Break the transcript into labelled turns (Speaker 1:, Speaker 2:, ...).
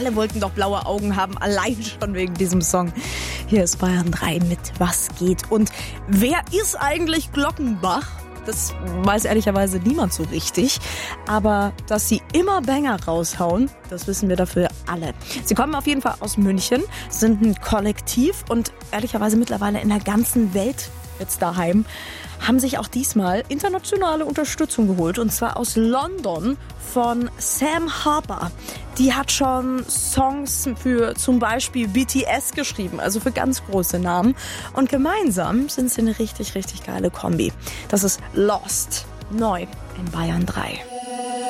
Speaker 1: Alle wollten doch blaue Augen haben, allein schon wegen diesem Song. Hier ist Bayern 3 mit Was geht? Und wer ist eigentlich Glockenbach? Das weiß ehrlicherweise niemand so richtig. Aber dass sie immer Banger raushauen, das wissen wir dafür alle. Sie kommen auf jeden Fall aus München, sind ein Kollektiv und ehrlicherweise mittlerweile in der ganzen Welt jetzt daheim, haben sich auch diesmal internationale Unterstützung geholt. Und zwar aus London von Sam Harper. Die hat schon Songs für zum Beispiel BTS geschrieben, also für ganz große Namen. Und gemeinsam sind sie eine richtig, richtig geile Kombi. Das ist Lost, neu in Bayern 3.